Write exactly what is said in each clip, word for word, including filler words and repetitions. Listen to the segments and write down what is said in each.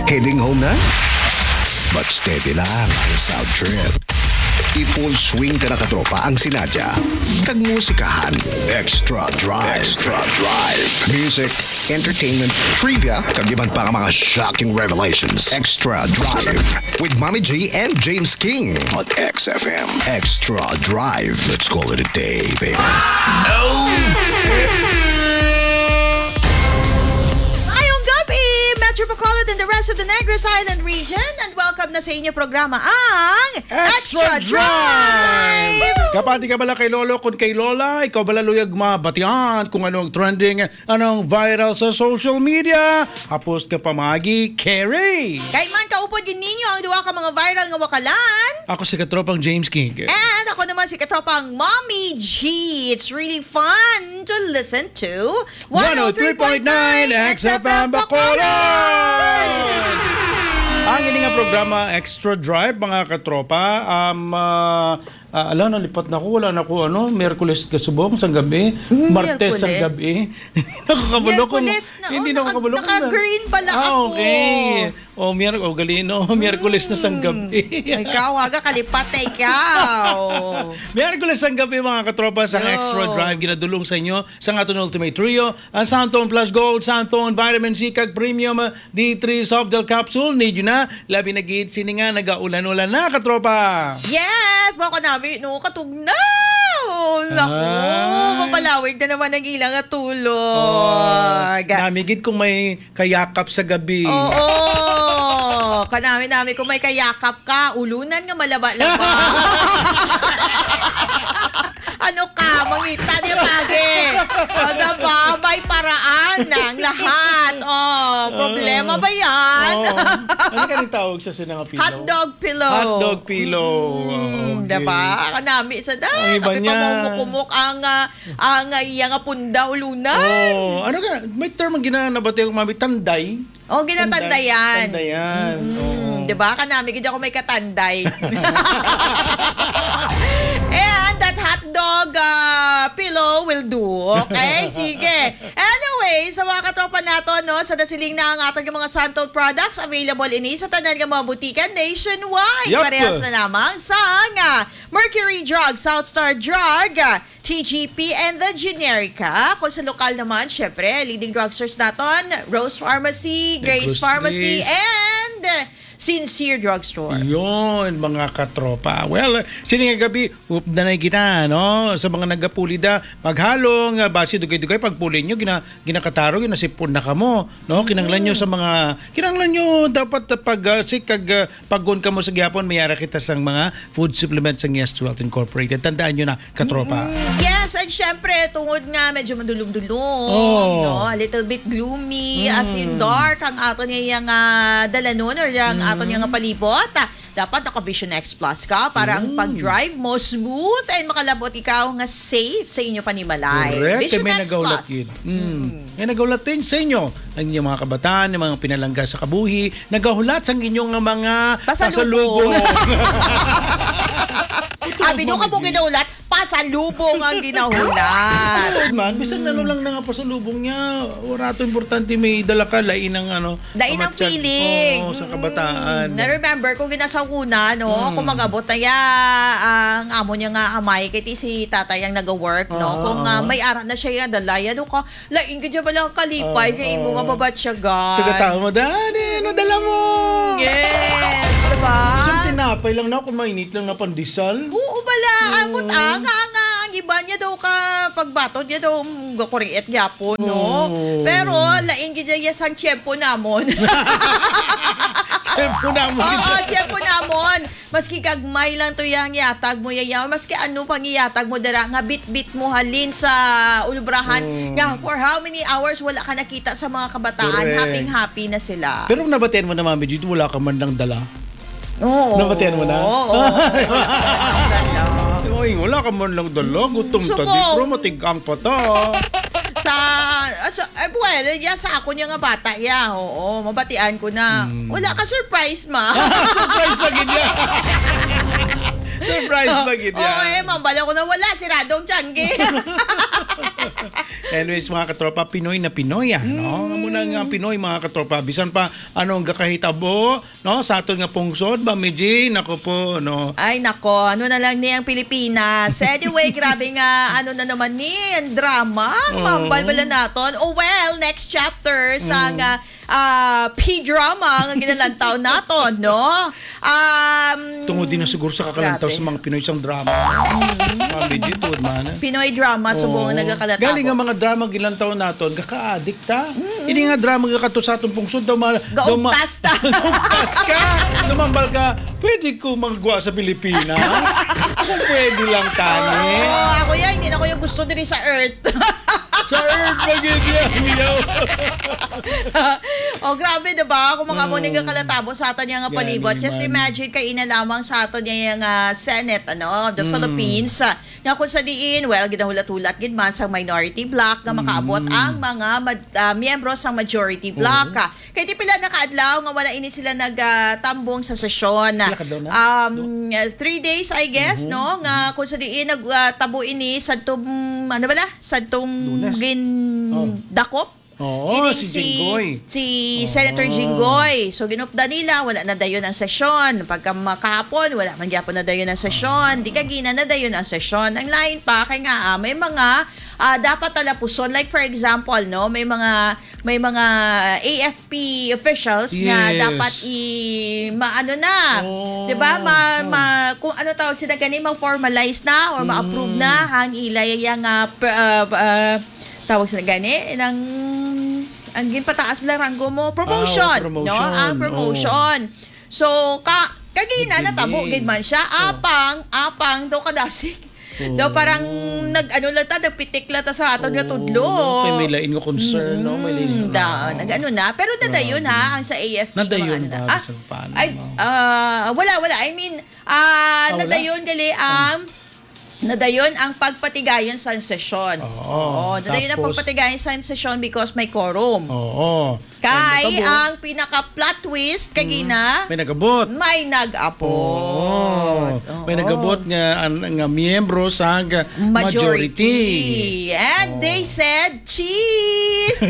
Heading home na? But steady lang ang South Trip. I-full swing ka na katropa ang sinadya. Kagmusikahan. Extra Drive. Extra Drive. Music, entertainment, trivia, kagiban pa ang mga shocking revelations. Extra Drive. With Mommy G and James King on X F M. Extra Drive. Let's call it a day, baby. Oh! Metro Bacolod and the rest of the Negros Island region, and welcome na sa inyo programa ang Extra Drive! Kapati ka bala kay Lolo, kung kay Lola, ikaw bala luyag mabatian kung anong trending, anong viral sa social media. Hapos ka pamagi, Carrie! Kay man kaupod yun ninyo ang duwa ka mga viral nga wakalan. Ako si katropang James King. And ako naman si katropang Mommy G. It's really fun to listen to one oh three point nine X F M Bacolod! Ang ini nga programa Extra Drive, mga katropa, um, uh, uh, ala, nalipat na ako, wala na ako, ano, Miyerkules kasubong sa gabi, Mm, Martes sa Miyerkules. gabi. Nakakabulo ko. Miyerkules na, oh, Hindi na naka- nakakabulo ko. naka-green pala ah, ako. okay. O, Mier oh, galino, Miyerkules na sa gabi. Ikaw, aga, kalipat na ikaw. Miyerkules ang gabi, mga katropa, sa Yo. Extra Drive, ginadulong sa inyo sa aton Ultimate Trio, ang Santon Plus Gold, Santon Vitamin C, kag Premium uh, D three Soft Gel Capsule. Need yun na, labi na gid, sini nga, nagaulan-ulan na, katropa. Yes! Baka namin, no, katugnaw! Naku, Ay. mapalawig na naman ang ilang at tulog. Namigid kung may kayakap sa gabi. Oo! Kanami-nami kung may kayakap ka, ulunan nga malaba-laba. Ano ka, mangita niya pagi. O diba, may paraan ng lahat. Oh, problema ba yan? Oo. Ano ka rin tawag sa sinanga pillow? Hotdog pillow. Hotdog pillow. Mm, Okay. diba? Kanami sa da. Ang iba Kapi niya. pamumukumuk ang uh, ang uh, iyang punda ulunan. Oh, ano ka? May term ang ginanabati yung mami, tanday. Oh, ginatandayan. Tandayan. Mm, Oo. diba? Kanami, kaya ako may katanday. And that hot dog uh, pillow will do. Okay? Sige. Anyway, sa mga katropa nato, no, sa nasiling na ang ating mga Santon products available ini sa tanan ng mga butikan nationwide. Yup. Parehas na lamang sa uh, Mercury Drug, Southstar Drug, uh, T G P, and the Generica. Kung sa lokal naman, syempre, leading drugstores naton, Rose Pharmacy, Grace Grace Pharmacy, Grace. and uh, Sincere Drugstore. Yun, mga katropa. Well, sining gabi, up na na kita, no? Sa mga nagapulida, paghalong, basi dugay-dugay, pagpuli nyo, gina, ginakataro, ginasipon na kamo, no? Kinanglan nyo sa mga, kinanglan nyo, dapat pag, uh, si, kag, uh, paggun ka mo sa gyapon, mayara kita sa mga food supplements ng Yes Wealth Incorporated. Tandaan nyo na, katropa. Mm, yes, and syempre, tungod nga medyo madulong-dulong, Oh. no? A little bit gloomy, as in dark, ang ato niya yung uh, dalanon or yung ato niya nga palibot. Ah, dapat naka-Vision X Plus ka para ang pag-drive mo smooth and makalabot ikaw nga safe sa inyo panimalay. Correct. Vision May X nagaulat Plus. yun. Mm. May nagaulat din sa inyo. Ang inyong mga kabataan, yung mga pinalangga sa kabuhi, nagahulat sa inyong mga Pasalubong. pasalubong. Abi nyo ka mo ginaulat, pasalubong ang ginahulat. Man, bisan ano lang na nga pasalubong niya. Wala to importante, may dala ka, lain ang ano. Lain ang kamatsyag. feeling. Oo, sa kabataan. Mm. Na-remember, kung ginasawuna, no, Mm. kung magabot na ya, ang amo niya nga amay, kiti si tatay ang nag-work, no, Oo. kung uh, may ara na siya yung dalaya, no, ka, lain ka dyan pala ang kalipay, Oo. kaya imo nga babatsyagan. Sa katao mo, Dani, ano dala mo? Yes, diba? Isang tinapay lang na, kung mainit lang na pandesal. Oo, bala, amot ang, ang, ang iba niya daw ka, pagbato niya daw, mm, gakuriit yapon, no? Oo. Pero, lain ka dyan yung tiyempo namon. Tempo na mo. Oo, tiyempo namon. Maski gagmay lang to yang yatag mo yayaw, maski ano pang iyatag mo dara nga bit-bit mo halin sa ulubrahan Mm. nga for how many hours wala ka nakita sa mga kabataan, Correct. happy-happy na sila. Pero nabatian mo na, Mami G, wala ka man lang dala. Oo. Nabatian mo na? Oo. oo. Ay, wala ka man lang dala. Gutom Subo. ta di, pero matigang pa ta. Sa, sa eh, well, ya sa ako niya nga bata, ya. Oo, mabatian ko na. Hmm. Wala ka surprise, ma. Surprise sa gidya. Surprise ba gidya? Oo, eh, mambala ko na wala. Siradong tiyangge. Anyways, mga katropa, Pinoy na Pinoy, ah, no? Mm. Muna nga Pinoy, mga katropa. Bisan pa, anong gakahitabo, no? Sa aton nga pungsod, Bamiji, nako po, no? Ay, nako, ano na lang ni ang Pilipinas. Anyway, grabe nga, ano na naman ni, ang drama. Oo. Mambal bala naton. Oh well, next chapter sa Mm. nga ah, P-drama ang ginalantaw naton, no? Um, Tungod din na siguro sa kakalantaw grabe. sa mga Pinoy isang drama. Bamiji, tuod man. ah. Pinoy drama, subong Oo. nagkakalataw. Galing nga mga drama gilantaw naton, kaka-addict ta. Hindi nga drama gakato sa atong pungsod daw ma daw ma- Gaumpas ta. Gaumpas ka. Dumambal ka. Pwede ko magwa sa Pilipinas. Kung pwede lang tani. Oh, ako yan, hindi na ko yung gusto din sa Earth. Sa Earth magiging niyo. Oh, grabe, diba? Kung mga Oo. mo nga kalatabo sa aton yung nga palibot. Gani Just man. imagine, kayo na lamang sa aton yung uh, Senate, ano, of the Mm. Philippines. Uh, nga kung sa diin, well, ginahulat-hulat gid man sa minority bloc nga makaabot Mm. ang mga mad, uh, miyembro sa majority bloc. Uh, kaya di pila nakaadlaw nga wala ini sila nagtambong sa sesyon. Pila ka daw na? Um, uh, three days, I guess, Mhm. no? Nga kung sa diin, nagtabo ini sa tum, ano bala? Sa tum Lunes. gin Oh. dakop. Oo, Ini si Jinggoy. Si Oo. Senator Jinggoy. So ginupda nila, wala na dayon ang sesyon. Pagka makahapon, wala man gyapon na dayon ang sesyon. Di ka gina na dayon ang sesyon. Ang lain pa kay nga ah, may mga ah, dapat talapuson. Like for example, no, may mga may mga A F P officials na Yes. dapat i maano na. Oh. 'Di ba? Ma, Oh. ma- kung ano tawag sila gani ma-formalize na or ma-approve Mm. na ang ilay yang uh, uh, uh, tawag sila gani ng ang ginpataas lang ranggo mo promotion, Ah, oh, promotion. no ang promotion so ka kagina Galing. natabo gid man siya apang apang do kadasig Oh. do parang nag ano lang ta nagpitik lang ta sa aton nga tudlo Oh, Kay may lain nga concern, no? May lain. Mm, da, nag ano na pero nadayon ha ang sa A F P Nadayon mga ano ba? na. Sa paano? Ay, ah, wala, wala. I mean, ah, Ah, wala? nadayon gali ang nadayon ang pagpatigayon sa sesyon. Oo. nadayon ang Tapos- pagpatigayon sa sesyon because may quorum. Oo. Kay Ay, nakabo. ang pinaka-plot twist kagina, May nagabot. may nag-apot. Oo. May nagabot nga ang nga miyembro sa nga Majority. majority. And Oo. they said, cheese!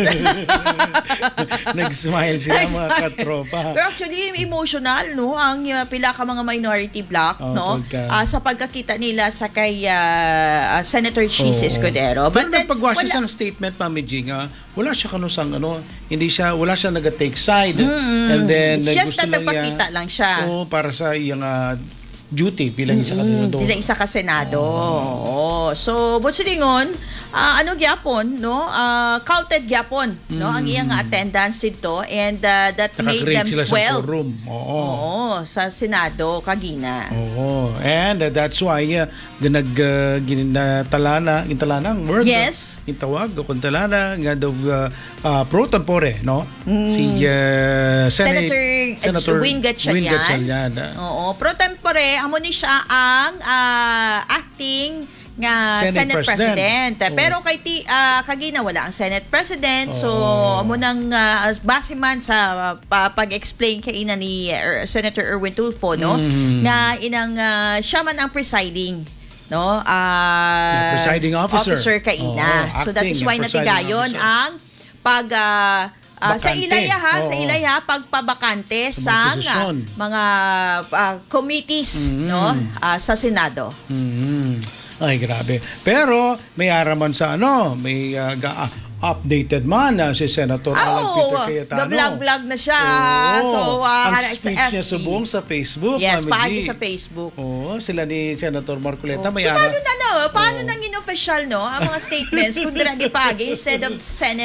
Nag-smile sila mga Nag-smile. katropa. Pero actually, emotional, no? Ang uh, pila ka mga minority bloc, Oh, no? pagka- Ah, sa pagkakita nila sa kay ah, ah, Senator Cheese Oo. Escudero. Pero then, nagpagawa siya wala- sa statement, Mami G, nga, wala siya kanusang, ano, hindi siya, wala siya nag-take side. Mm, And then, it's just gusto na lang niya- nagpakita lang siya. Oo, para sa iyang ah, duty bilang isa kanino Mm, sila isa ka Senado. Oo. So, but silingon, ah, ano gyapon, no? Ah, counted gyapon, no? Ang iyang attendance dito and ah, that made them Nakagrade sila sa twelve. forum. Oo. Oo, sa Senado kagina. Oo. And uh, that's why uh, ginag uh, ginatalana, gintalana ang word. Yes. Uh, gintawag o kuntalana nga daw uh, uh, pro tempore, no? Si uh, Senate- Senator, Win Gatchalian. Win Gatchalian, ah. Oo, pro tempore amo ni siya ang ah, acting nga Senate Senate, President. President. Oo. Pero kay ti ah, kagina wala ang Senate President. So Oo. amo nang ah, base man sa ah, pa- pag-explain kay ina ni er, Senator Erwin Tulfo, no? Mm. Na inang ah, siya man ang presiding, no? Ah, Yeah, presiding officer. kay ina. Oo, So that acting is why and presiding natigayon officer. ang pag ah, ah, sa Bakante. ilaya ha, sa Oo. ilaya pagpabakante Sa mga sa posisyon. mga ah, committees, Mm. no, ah, sa Senado. Mhm. Ay, grabe. Pero may araman sa ano, may uh, ga- ah, updated man na si Senator Alan Ah, Peter oo, Cayetano. vlog-vlog na siya. Oo. So, ah, ang sa speech F B. niya subong sa Facebook. Yes, Mami paagi G. sa Facebook. Oo, sila ni Senator Marcoleta. Oh. May So, paano ara- na, no? Paano Oo. nang in-official, no? Ang mga statements, kung dragi paagi instead of Senate